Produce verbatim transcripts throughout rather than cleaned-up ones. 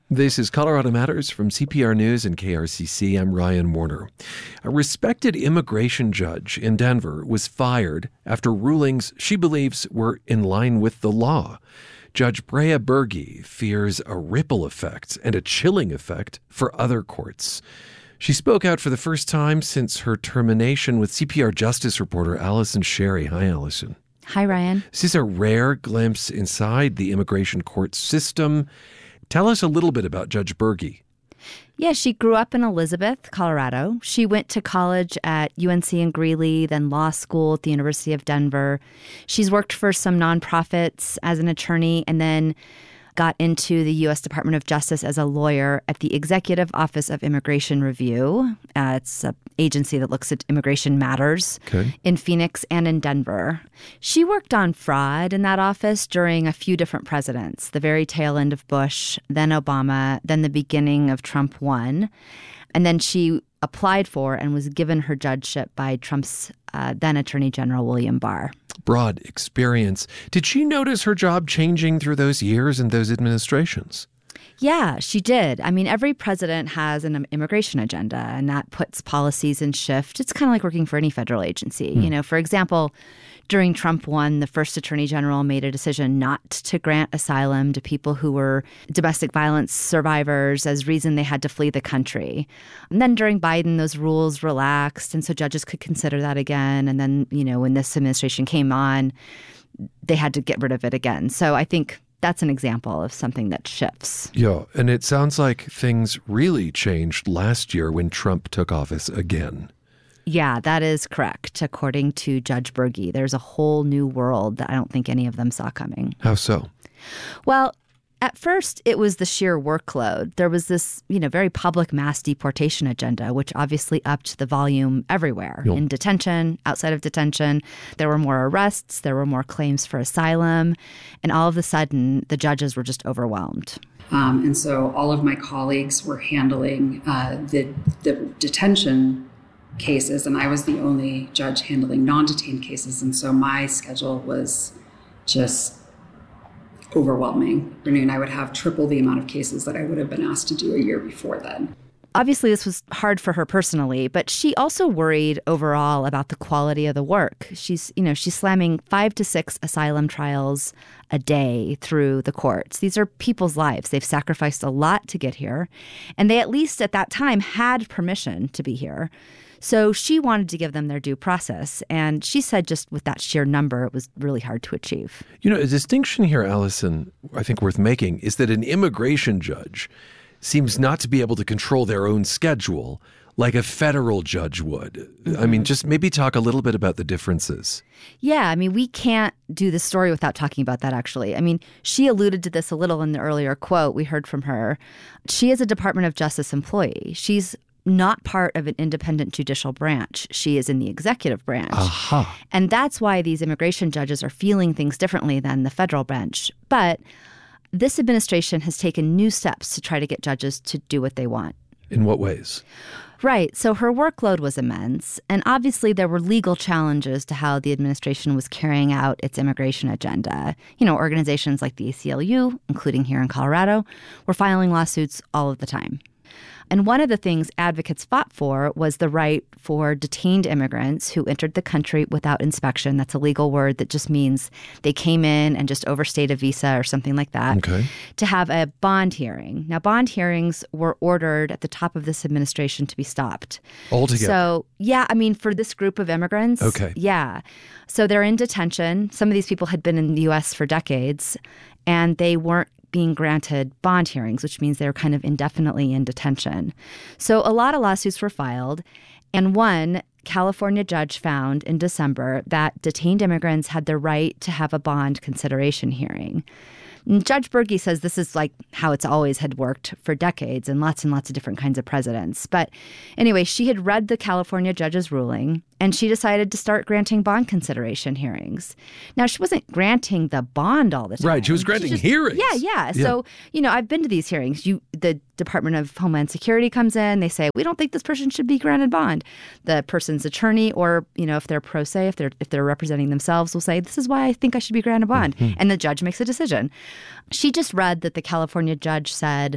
This is Colorado Matters from C P R News and K R C C. I'm Ryan Warner. A respected immigration judge in Denver was fired after rulings she believes were in line with the law. Judge Brea Berge fears a ripple effect and a chilling effect for other courts. She spoke out for the first time since her termination with C P R Justice reporter Allison Sherry. Hi, Allison. Hi, Ryan. This is a rare glimpse inside the immigration court system. Tell us a little bit about Judge Berge. Yeah, she grew up in Elizabeth, Colorado. She went to college at U N C in Greeley, then law school at the University of Denver. She's worked for some nonprofits as an attorney and then got into the U S Department of Justice as a lawyer at the Executive Office of Immigration Review. Uh, it's an agency that looks at immigration matters okay. in Phoenix and in Denver. She worked on fraud in that office during a few different presidents, the very tail end of Bush, then Obama, then the beginning of Trump one. And then she applied for and was given her judgeship by Trump's uh, then Attorney General William Barr. Broad experience. Did she notice her job changing through those years and those administrations? Yeah, she did. I mean, every president has an immigration agenda, and that puts policies in shift. It's kind of like working for any federal agency. Hmm. You know, for example, during Trump one, the first attorney general made a decision not to grant asylum to people who were domestic violence survivors as reason they had to flee the country. And then during Biden, those rules relaxed, and so judges could consider that again. And then, you know, when this administration came on, they had to get rid of it again. So I think that's an example of something that shifts. Yeah, and it sounds like things really changed last year when Trump took office again. Yeah, that is correct. According to Judge Berge, there's a whole new world that I don't think any of them saw coming. How so? Well, at first, it was the sheer workload. There was this, you know, very public mass deportation agenda, which obviously upped the volume everywhere. Yep. In detention, outside of detention, there were more arrests, there were more claims for asylum, and all of a sudden, the judges were just overwhelmed. Um, and so all of my colleagues were handling uh, the, the detention cases, and I was the only judge handling non-detained cases. And so my schedule was just overwhelming. I mean, I would have triple the amount of cases that I would have been asked to do a year before then. Obviously, this was hard for her personally, but she also worried overall about the quality of the work. She's, you know, she's slamming five to six asylum trials a day through the courts. These are people's lives. They've sacrificed a lot to get here, and they at least at that time had permission to be here. So she wanted to give them their due process. And she said just with that sheer number, it was really hard to achieve. You know, a distinction here, Allison, I think worth making is that an immigration judge seems not to be able to control their own schedule like a federal judge would. Mm-hmm. I mean, just maybe talk a little bit about the differences. Yeah, I mean, we can't do the story without talking about that, actually. I mean, she alluded to this a little in the earlier quote we heard from her. She is a Department of Justice employee. She's not part of an independent judicial branch. She is in the executive branch. Uh-huh. And that's why these immigration judges are feeling things differently than the federal bench. But this administration has taken new steps to try to get judges to do what they want. In what ways? Right. So her workload was immense. And obviously there were legal challenges to how the administration was carrying out its immigration agenda. You know, organizations like the A C L U, including here in Colorado, were filing lawsuits all of the time. And one of the things advocates fought for was the right for detained immigrants who entered the country without inspection. That's a legal word that just means they came in and just overstayed a visa or something like that. Okay. To have a bond hearing. Now, bond hearings were ordered at the top of this administration to be stopped. Altogether? So, yeah, I mean, for this group of immigrants. Okay. Yeah. So they're in detention. Some of these people had been in the U S for decades, and they weren't being granted bond hearings, which means they're kind of indefinitely in detention. So a lot of lawsuits were filed, and one California judge found in December that detained immigrants had the right to have a bond consideration hearing. And Judge Berge says this is like how it's always had worked for decades and lots and lots of different kinds of presidents. But anyway, she had read the California judge's ruling, and she decided to start granting bond consideration hearings. Now, she wasn't granting the bond all the time. Right. She was granting she just, hearings. Yeah, yeah, yeah. So, you know, I've been to these hearings. You, the Department of Homeland Security comes in. They say, we don't think this person should be granted bond. The person's attorney, or, you know, if they're pro se, if they're, if they're representing themselves, will say, this is why I think I should be granted bond. Mm-hmm. And the judge makes a decision. She just read that the California judge said,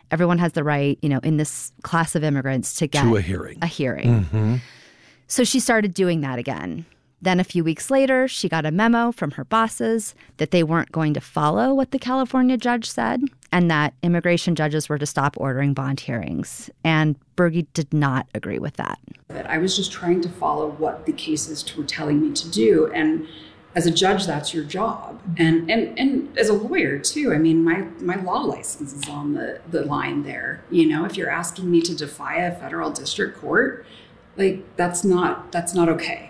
everyone has the right, you know, in this class of immigrants to get to a hearing. A hearing. Mm-hmm. So she started doing that again. Then a few weeks later, she got a memo from her bosses that they weren't going to follow what the California judge said and that immigration judges were to stop ordering bond hearings. And Berge did not agree with that. I was just trying to follow what the cases were telling me to do. And as a judge, that's your job. And and and as a lawyer, too, I mean, my, my law license is on the, the line there. You know, if you're asking me to defy a federal district court, like, that's not that's not okay.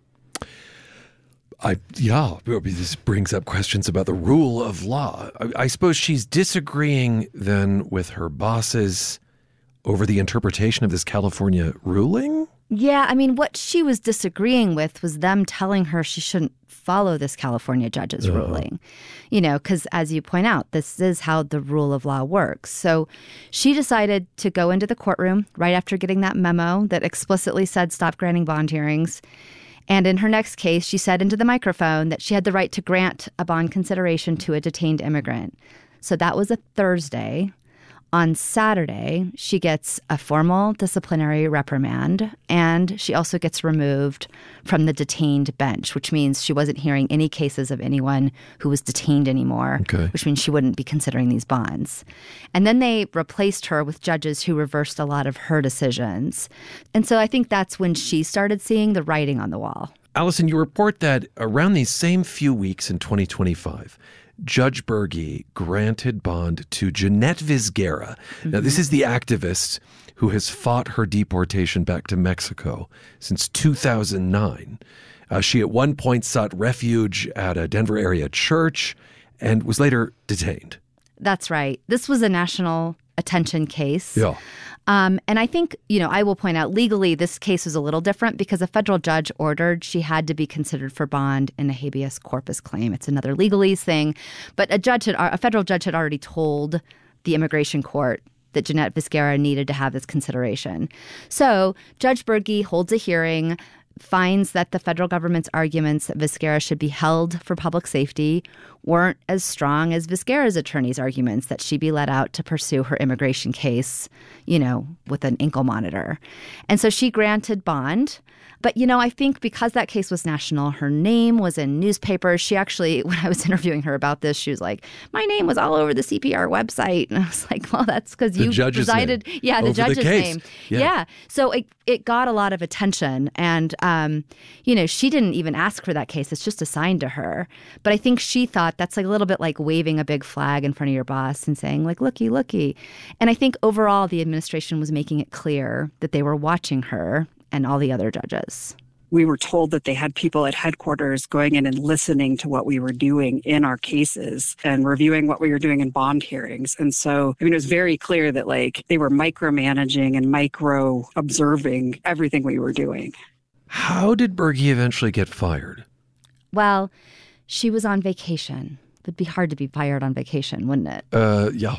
I, yeah, this brings up questions about the rule of law. I, I suppose she's disagreeing then with her bosses over the interpretation of this California ruling? Yeah, I mean, what she was disagreeing with was them telling her she shouldn't follow this California judge's uh-huh. ruling. You know, because as you point out, this is how the rule of law works. So she decided to go into the courtroom right after getting that memo that explicitly said stop granting bond hearings. And in her next case, she said into the microphone that she had the right to grant a bond consideration to a detained immigrant. So that was a Thursday. On Saturday, she gets a formal disciplinary reprimand, and she also gets removed from the detained bench, which means she wasn't hearing any cases of anyone who was detained anymore, okay. which means she wouldn't be considering these bonds. And then they replaced her with judges who reversed a lot of her decisions. And so I think that's when she started seeing the writing on the wall. Allison, you report that around these same few weeks in twenty twenty-five, Judge Berge granted bond to Jeanette Vizguera. Mm-hmm. Now, this is the activist who has fought her deportation back to Mexico since two thousand nine. Uh, she at one point sought refuge at a Denver area church and was later detained. That's right. This was a national attention case. Yeah. Um, and I think, you know, I will point out legally this case is a little different because a federal judge ordered she had to be considered for bond in a habeas corpus claim. It's another legalese thing. But a judge had, a federal judge had already told the immigration court that Jeanette Vizguera needed to have this consideration. So Judge Berge holds a hearing, finds that the federal government's arguments that Vizguera should be held for public safety weren't as strong as Vizguera's attorney's arguments that she be let out to pursue her immigration case, you know, with an ankle monitor. And so she granted bond. But, you know, I think because that case was national, her name was in newspapers. She actually, when I was interviewing her about this, she was like, my name was all over the C P R website. And I was like, well, that's because you presided. Name. Yeah, the over judge's the case. name. Yeah. yeah. So it, it got a lot of attention. And, um, you know, she didn't even ask for that case. It's just assigned to her. But I think she thought that's like a little bit like waving a big flag in front of your boss and saying, like, looky, looky. And I think overall the administration was making it clear that they were watching her and all the other judges. We were told that they had people at headquarters going in and listening to what we were doing in our cases and reviewing what we were doing in bond hearings. And so, I mean, it was very clear that, like, they were micromanaging and micro observing everything we were doing. How did Berge eventually get fired? Well, she was on vacation. It'd be hard to be fired on vacation, wouldn't it? Uh, yeah.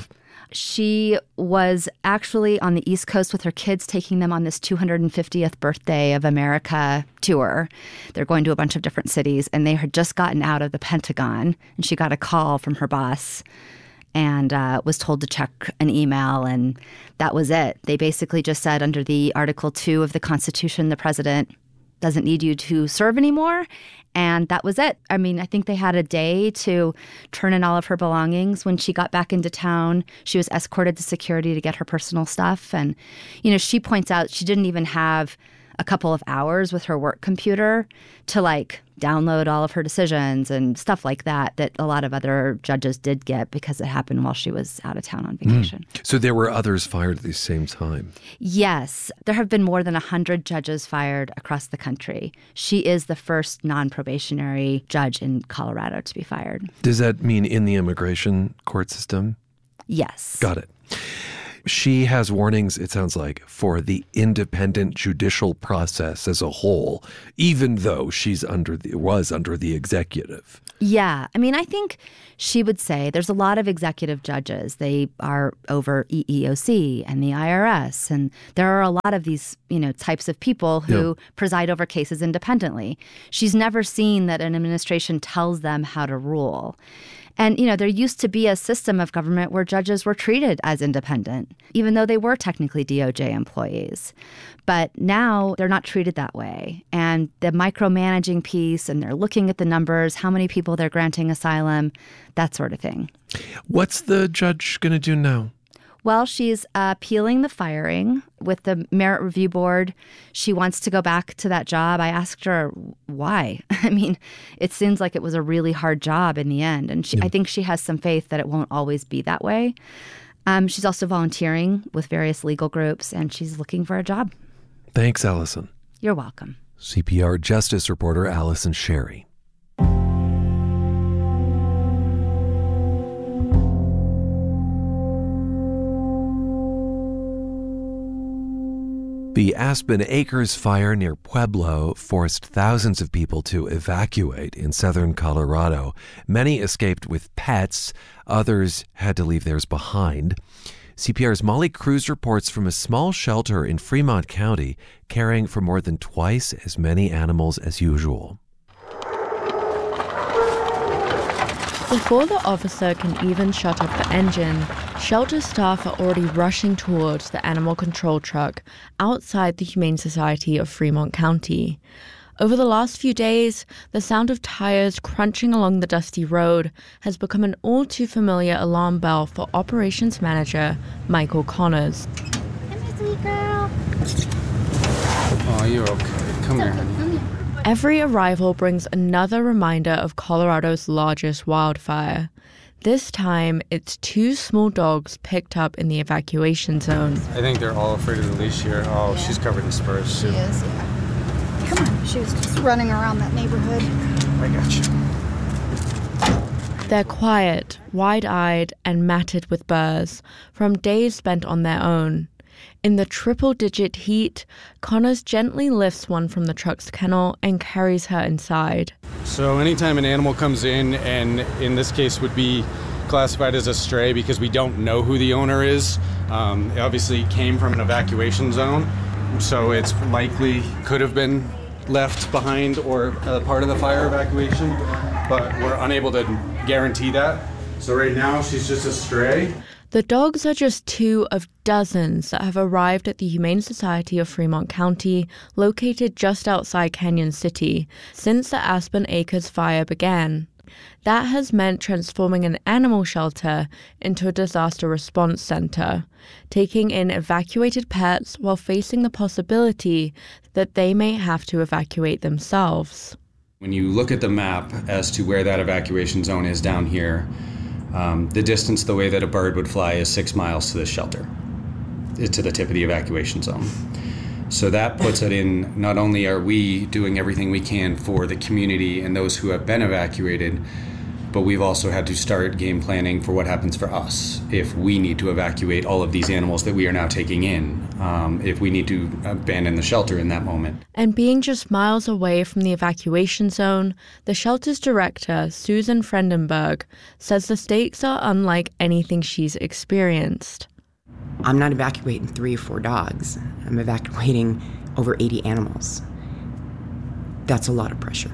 She was actually on the East Coast with her kids, taking them on this two hundred fiftieth birthday of America tour. They're going to a bunch of different cities, and they had just gotten out of the Pentagon, and she got a call from her boss and uh, was told to check an email, and that was it. They basically just said under the Article two of the Constitution, the president doesn't need you to serve anymore. And that was it. I mean, I think they had a day to turn in all of her belongings. When she got back into town, she was escorted to security to get her personal stuff. And, you know, she points out she didn't even have a couple of hours with her work computer to, like, download all of her decisions and stuff like that, that a lot of other judges did get because it happened while she was out of town on vacation. Mm. So there were others fired at the same time? Yes. There have been more than one hundred judges fired across the country. She is the first non-probationary judge in Colorado to be fired. Does that mean in the immigration court system? Yes. Got it. She has warnings, it sounds like, for the independent judicial process as a whole, even though she's under the, was under the executive. Yeah. I mean, I think she would say there's a lot of executive judges. They are over E E O C and the I R S. And there are a lot of these, you know, types of people who Yeah. preside over cases independently. She's never seen that an administration tells them how to rule. And, you know, there used to be a system of government where judges were treated as independent, even though they were technically D O J employees. But now they're not treated that way. And the micromanaging piece, and they're looking at the numbers, how many people they're granting asylum, that sort of thing. What's the judge going to do now? Well, she's uh, appealing the firing with the Merit Review Board. She wants to go back to that job. I asked her why. I mean, it seems like it was a really hard job in the end. And she, yeah. I think she has some faith that it won't always be that way. Um, she's also volunteering with various legal groups, and she's looking for a job. Thanks, Allison. You're welcome. C P R Justice reporter Allison Sherry. The Aspen Acres fire near Pueblo forced thousands of people to evacuate in southern Colorado. Many escaped with pets. Others had to leave theirs behind. C P R's Molly Cruz reports from a small shelter in Fremont County, caring for more than twice as many animals as usual. Before the officer can even shut off the engine, shelter staff are already rushing towards the animal control truck outside the Humane Society of Fremont County. Over the last few days, the sound of tires crunching along the dusty road has become an all-too-familiar alarm bell for operations manager Michael Connors. Come here, sweet girl. Oh, you're okay. Come here, honey. Every arrival brings another reminder of Colorado's largest wildfire. This time, it's two small dogs picked up in the evacuation zone. I think they're all afraid of the leash here. Oh, yeah. She's covered in spurs, too. She is, yeah. Come on, she was just running around that neighborhood. I got you. They're quiet, wide-eyed, and matted with burrs from days spent on their own. In the triple-digit heat, Connors gently lifts one from the truck's kennel and carries her inside. So anytime an animal comes in, and in this case would be classified as a stray because we don't know who the owner is, um, it obviously came from an evacuation zone, so it's likely could have been left behind or a part of the fire evacuation, but we're unable to guarantee that. So right now she's just a stray. The dogs are just two of dozens that have arrived at the Humane Society of Fremont County, located just outside Canyon City, since the Aspen Acres fire began. That has meant transforming an animal shelter into a disaster response center, taking in evacuated pets while facing the possibility that they may have to evacuate themselves. When you look at the map as to where that evacuation zone is down here, Um, the distance the way that a bird would fly is six miles to the shelter, to the tip of the evacuation zone. So that puts it in, not only are we doing everything we can for the community and those who have been evacuated, but we've also had to start game planning for what happens for us if we need to evacuate all of these animals that we are now taking in, um, if we need to abandon the shelter in that moment. And being just miles away from the evacuation zone, the shelter's director, Susan Frendenberg, says the stakes are unlike anything she's experienced. I'm not evacuating three or four dogs. I'm evacuating over eighty animals. That's a lot of pressure.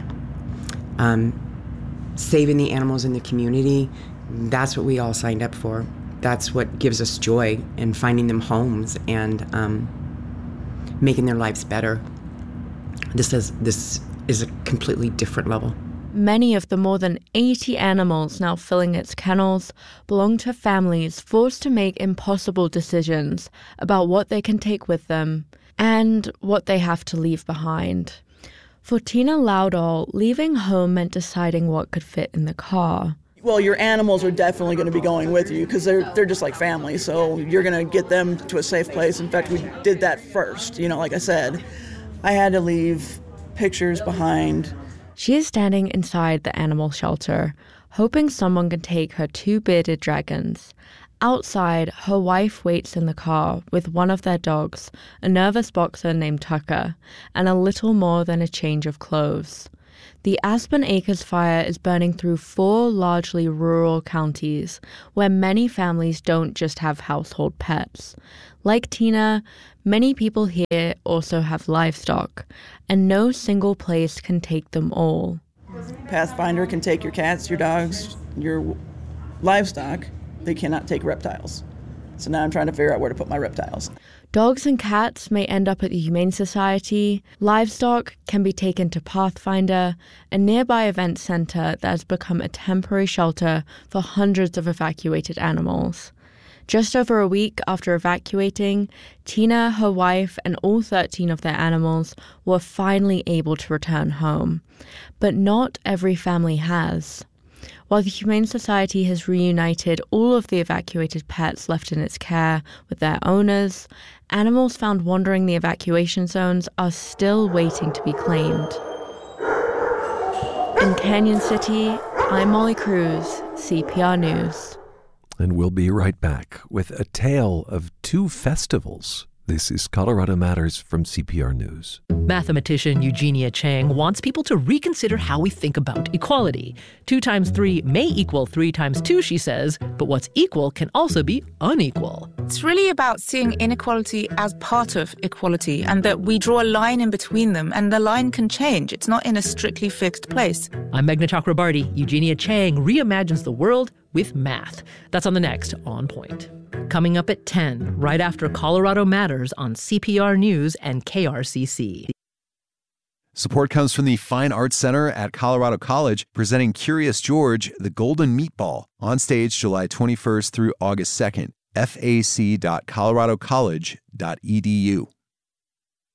Um, Saving the animals in the community, that's what we all signed up for. That's what gives us joy in finding them homes and um, making their lives better. This is, this is a completely different level. Many of the more than eighty animals now filling its kennels belong to families forced to make impossible decisions about what they can take with them and what they have to leave behind. For Tina Loudall, leaving home meant deciding what could fit in the car. Well, your animals are definitely going to be going with you because they're they're just like family, so you're going to get them to a safe place. In fact, we did that first. You know, like I said, I had to leave pictures behind. She is standing inside the animal shelter, hoping someone can take her two bearded dragons. Outside, her wife waits in the car with one of their dogs, a nervous boxer named Tucker, and a little more than a change of clothes. The Aspen Acres fire is burning through four largely rural counties where many families don't just have household pets. Like Tina, many people here also have livestock, and no single place can take them all. Pathfinder can take your cats, your dogs, your livestock, they cannot take reptiles. So now I'm trying to figure out where to put my reptiles. Dogs and cats may end up at the Humane Society. Livestock can be taken to Pathfinder, a nearby event center that has become a temporary shelter for hundreds of evacuated animals. Just over a week after evacuating, Tina, her wife, and all thirteen of their animals were finally able to return home. But not every family has. While the Humane Society has reunited all of the evacuated pets left in its care with their owners, animals found wandering the evacuation zones are still waiting to be claimed. In Canyon City, I'm Molly Cruz, C P R News. And we'll be right back with a tale of two festivals. This is Colorado Matters from C P R News. Mathematician Eugenia Chang wants people to reconsider how we think about equality. Two times three may equal three times two, she says, but what's equal can also be unequal. It's really about seeing inequality as part of equality and that we draw a line in between them and the line can change. It's not in a strictly fixed place. I'm Meghna Chakrabarty. Eugenia Chang reimagines the world with math. That's on the next On Point. Coming up at ten, right after Colorado Matters on C P R News and K R C C. Support comes from the Fine Arts Center at Colorado College, presenting Curious George, the Golden Meatball, on stage July twenty-first through August second. F A C dot colorado college dot e d u.